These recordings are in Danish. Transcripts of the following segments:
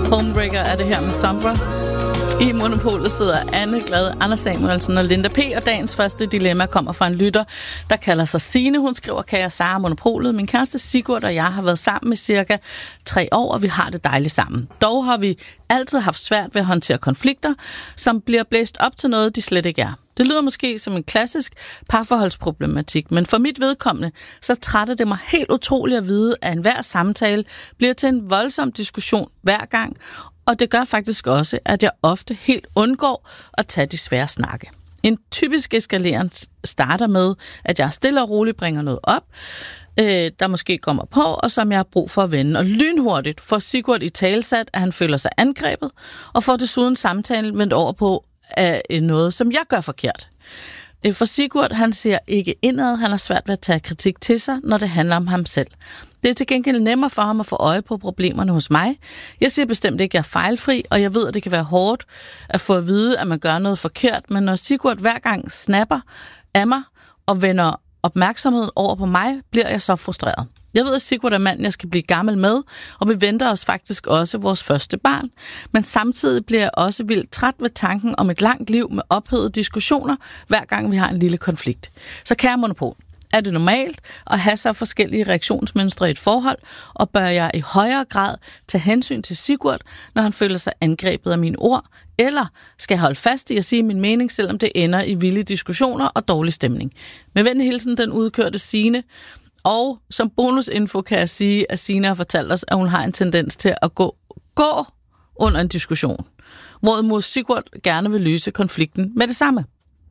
Homebreaker er det her med Sombra. I Monopolet sidder Anne Glad, Anders Samuelsen og Linda P. Og dagens første dilemma kommer fra en lytter, der kalder sig Signe. Hun skriver, kære Sara Monopolet. Min kæreste Sigurd og jeg har været sammen i cirka 3 år, og vi har det dejligt sammen. Dog har vi altid haft svært ved at håndtere konflikter, som bliver blæst op til noget, de slet ikke er. Det lyder måske som en klassisk parforholdsproblematik, men for mit vedkommende, så trætter det mig helt utroligt at vide, at enhver samtale bliver til en voldsom diskussion hver gang, og det gør faktisk også, at jeg ofte helt undgår at tage de svære snakke. En typisk eskaleren starter med, at jeg stille og roligt bringer noget op, der måske kommer på, og som jeg har brug for at vende. Og lynhurtigt får Sigurd i talesat, at han føler sig angrebet, og får desuden samtalen vendt over på noget, som jeg gør forkert. For Sigurd, han ser ikke indad, han har svært ved at tage kritik til sig, når det handler om ham selv. Det er til gengæld nemmere for ham at få øje på problemerne hos mig. Jeg siger bestemt ikke, at jeg er fejlfri, og jeg ved, at det kan være hårdt at få at vide, at man gør noget forkert, men når Sigurd hver gang snapper af mig og vender opmærksomheden over på mig, bliver jeg så frustreret. Jeg ved, at Sigurd er manden, jeg skal blive gammel med, og vi venter os faktisk også vores første barn. Men samtidig bliver jeg også vildt træt ved tanken om et langt liv med ophedede diskussioner, hver gang vi har en lille konflikt. Så kære Monopol, er det normalt at have så forskellige reaktionsmønstre i et forhold, og bør jeg i højere grad tage hensyn til Sigurd, når han føler sig angrebet af mine ord, eller skal jeg holde fast i at sige min mening, selvom det ender i vilde diskussioner og dårlig stemning? Med venlig hilsen, den udkørte Signe. Og som bonusinfo kan jeg sige, at Signe har fortalt os, at hun har en tendens til at gå under en diskussion, hvorimod Sigurd gerne vil løse konflikten med det samme.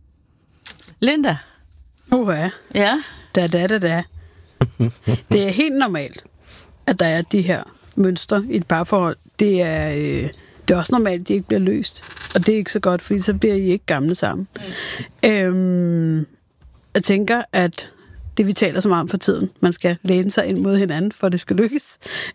Linda? Ja? Da. Det er helt normalt, at der er de her mønstre i et parforhold. Det er også normalt, at de ikke bliver løst. Og det er ikke så godt, fordi så bliver I ikke gamle sammen. Jeg tænker, at det vi taler så meget om for tiden, man skal læne sig ind mod hinanden, for det skal lykkes,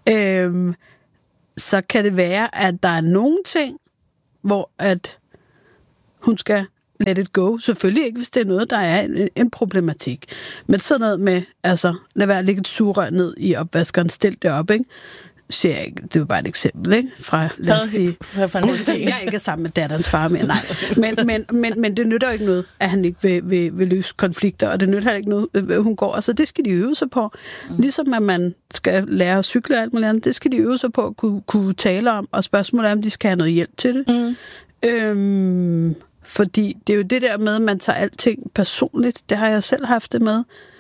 så kan det være, at der er nogle ting, hvor at hun skal let it go. Selvfølgelig ikke, hvis det er noget, der er en problematik. Men sådan noget med, altså, lad være at lægge et sugerør ned i opvaskeren, stil det op, ikke? Så det er jo bare et eksempel, ikke? Fra, lad os sige, jeg er ikke sammen med datterens far mere, nej. Men det nytter jo ikke noget, at han ikke vil løse konflikter, og det nytter ikke noget, hun går. Altså, det skal de øve sig på. Ligesom at man skal lære at cykle og alt muligt andet, det skal de øve sig på at kunne tale om, og spørgsmålet er, om de skal have noget hjælp til det. Fordi det er jo det der med, at man tager alting personligt. Det har jeg selv haft det med.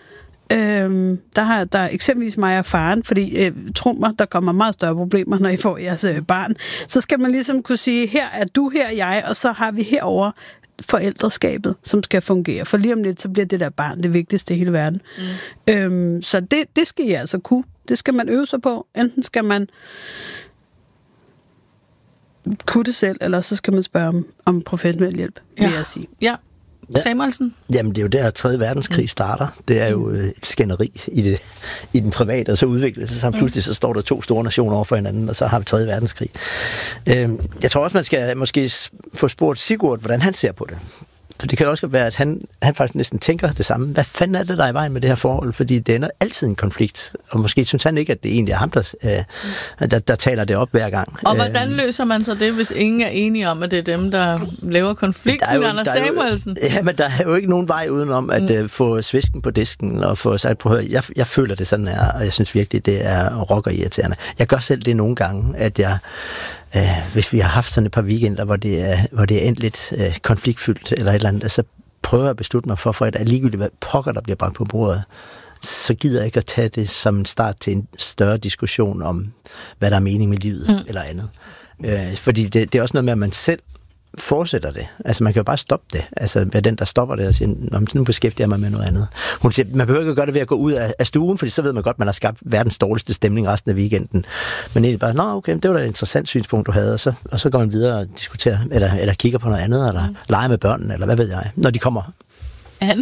Der er eksempelvis mig og faren, fordi tro mig, der kommer meget større problemer, når I får jeres barn. Så skal man ligesom kunne sige, her er du, her er jeg, og så har vi herover forældreskabet, som skal fungere. For lige om lidt, så bliver det der barn det vigtigste i hele verden. Så det skal I altså kunne. Det skal man øve sig på. Enten skal man kunne det selv, eller så skal man spørge om professionel hjælp, vil jeg sige. Ja. Samuelsen? Jamen, det er jo der, 3. verdenskrig starter. Det er jo et skænderi i den private, og så udvikler det sig. Pludselig så står der 2 store nationer over for hinanden, og så har vi 3. verdenskrig. Jeg tror også, man skal måske få spurgt Sigurd, hvordan han ser på det. For det kan også være, at han faktisk næsten tænker det samme. Hvad fanden er det, der er i vejen med det her forhold? Fordi det ender altid en konflikt. Og måske synes han ikke, at det egentlig er ham, der taler det op hver gang. Og hvordan løser man så det, hvis ingen er enige om, at det er dem, der laver konflikten, Anders Samuelsen? Ja, men der er jo ikke nogen vej udenom at få svisken på disken og få sagt, prøv at høre, jeg føler det sådan her, og jeg synes virkelig, det er rockerirriterende. Jeg gør selv det nogle gange, at jeg hvis vi har haft sådan et par weekender, hvor det er endt lidt konfliktfyldt eller et eller andet, så prøver jeg at beslutte mig for at ligegyldigt hvad pokker, der bliver bragt på bordet, så gider jeg ikke at tage det som en start til en større diskussion om, hvad der er mening med livet eller andet. Fordi det er også noget med, at man selv fortsætter det. Altså, man kan jo bare stoppe det. Altså, hvad den, der stopper det og siger, nu beskæftiger jeg mig med noget andet. Hun siger, man behøver ikke at gøre det ved at gå ud af stuen, fordi så ved man godt, man har skabt verdens dårligste stemning resten af weekenden. Men egentlig bare, okay, det var da et interessant synspunkt, du havde, og så går man videre og diskuterer, eller kigger på noget andet, eller leger med børnene, eller hvad ved jeg, når de kommer. Anne?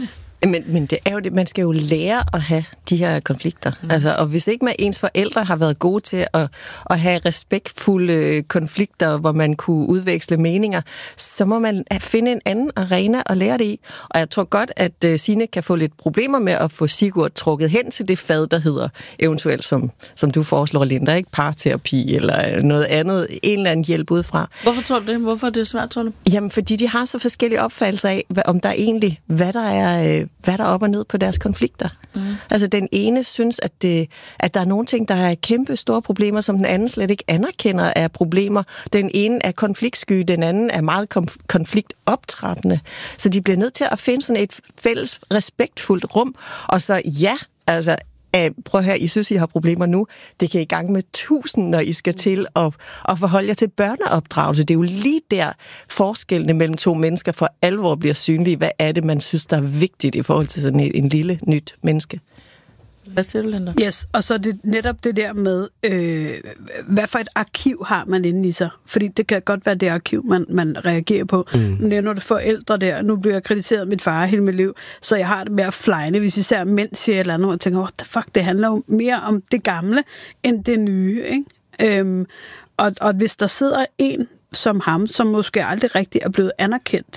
Men det er jo det, man skal jo lære at have de her konflikter. Altså, og hvis ikke ens forældre har været gode til at have respektfulde konflikter, hvor man kunne udveksle meninger, så må man finde en anden arena at lære det i. Og jeg tror godt, at Signe kan få lidt problemer med at få Sigurd trukket hen til det fad, der hedder eventuelt, som du foreslår, Linda, ikke parterapi eller noget andet, en eller anden hjælp udefra. Hvorfor tror du det? Hvorfor er det svært, tror du? Jamen, fordi de har så forskellige opfattelser af, om der egentlig, hvad der er op og ned på deres konflikter. Altså, den ene synes, at der er nogle ting, der er kæmpe store problemer, som den anden slet ikke anerkender er problemer. Den ene er konfliktsky, den anden er meget konfliktoptrappende. Så de bliver nødt til at finde sådan et fælles respektfuldt rum. Og så altså, prøv at høre, I synes, I har problemer nu. Det kan I gang med 1000, når I skal til at forholde jer til børneopdragelse. Det er jo lige der forskellene mellem to mennesker for alvor bliver synlige. Hvad er det, man synes, der er vigtigt i forhold til sådan en lille, nyt menneske? Hvad siger du, Linda? Yes, og så er det netop det der med, hvad for et arkiv har man inde i sig? Fordi det kan godt være det arkiv, man reagerer på. Når det forældre der, nu bliver jeg kritiseret min far hele mit liv, så jeg har det med at flejne, hvis især mænd siger et eller andet, og tænker, what the fuck, det handler jo mere om det gamle, end det nye, ikke? Og hvis der sidder som ham, som måske aldrig rigtig er blevet anerkendt,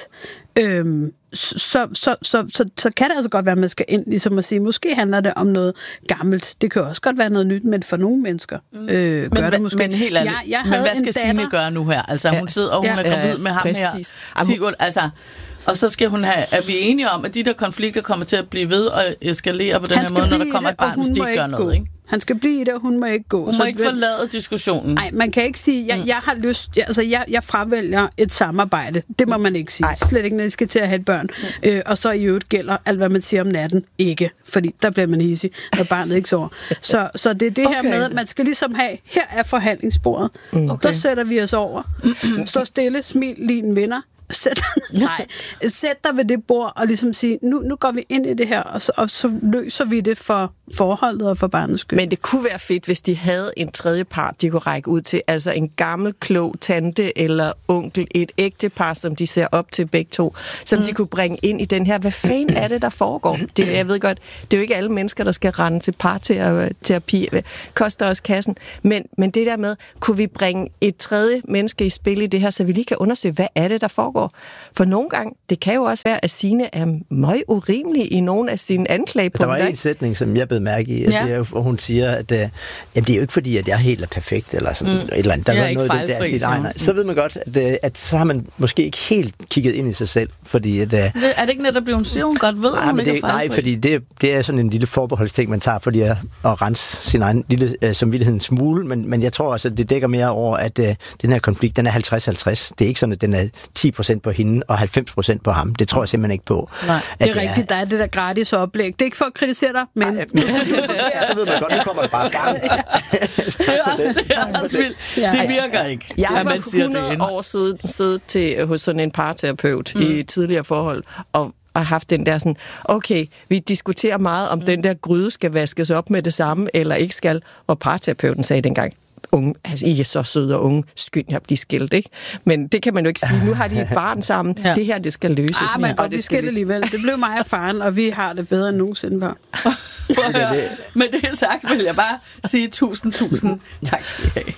så kan det altså godt være, at man skal ind ligesom at sige, måske handler det om noget gammelt. Det kan også godt være noget nyt, men for nogle mennesker gør det måske. Men helt ærligt, men hvad skal Signe gøre nu her? Altså, hun sidder, og hun er gravid med ham præcis. Her. Sigurd, altså... Og så skal hun er vi enige om, at de der konflikter kommer til at blive ved og eskalere på den her måde, når der kommer et barn, hvis de ikke gør noget, ikke? Han skal blive i det, og hun må ikke gå. Hun må ikke forlade diskussionen. Nej, man kan ikke sige, jeg har lyst, jeg fravælger et samarbejde. Det må man ikke sige. Slet ikke, når de skal til at have et børn. Og så i øvrigt gælder alt, hvad man siger om natten, ikke. Fordi der bliver man hissig, når barnet ikke sover. Så det er det her med, at man skal ligesom have, her er forhandlingsbordet. Der sætter vi os over. Stå stille, smil, lige en vinder. Sæt dig ved det bord og ligesom sige, nu går vi ind i det her, og så løser vi det for forholdet og for barnets skyld. Men det kunne være fedt, hvis de havde en tredje part, de kunne række ud til. Altså en gammel, klog tante eller onkel, et ægtepar, som de ser op til begge to, som de kunne bringe ind i den her. Hvad fanden er det, der foregår? Jeg ved godt, det er jo ikke alle mennesker, der skal rende til parterapi. Koster også kassen. Men det der med, kunne vi bringe et tredje menneske i spil i det her, så vi lige kan undersøge, hvad er det, der foregår? For nogle gange, det kan jo også være, at Signe er meget urimelig i nogle af sine anklagepunkter. Der var en sætning, som jeg bed mærke i, det er, hvor hun siger, at det er jo ikke fordi, at jeg er helt er perfekt, eller sådan et eller andet. Der er noget af det der. Nej. Så ved man godt, at så har man måske ikke helt kigget ind i sig selv, fordi at... Er det ikke netop, hun siger, hun godt ved, at hun ikke er fejlfri? Nej, fordi det er sådan en lille forbeholdsting, man tager, fordi at rense sin egen lille samvittighed en smule, men jeg tror også, at det dækker mere over, at den her konflikt, den er 50-50. Det er ikke sådan, at den er 10% på hende og 90% på ham. Det tror jeg simpelthen ikke på. Nej, det er rigtigt, der er det der gratis oplæg. Det er ikke for at kritisere dig, men... så ved man godt, nu kommer det bare gang. Det er også vildt. Det virker ikke. Jeg har for 100 år siden siddet hos sådan en parterapeut i tidligere forhold, og haft den der sådan, okay, vi diskuterer meget, om den der gryde skal vaskes op med det samme, eller ikke skal, og parterapeuten sagde dengang, unge, altså I er så søde og unge, skynd jer at blive skilt, ikke? Men det kan man jo ikke sige. Nu har de et barn sammen. Ja. Det her, det skal løses. Men godt, vi skilt alligevel. Det blev mig og faren, og vi har det bedre end nogensinde før. Med det sagt vil jeg bare sige 1000 tak skal I have.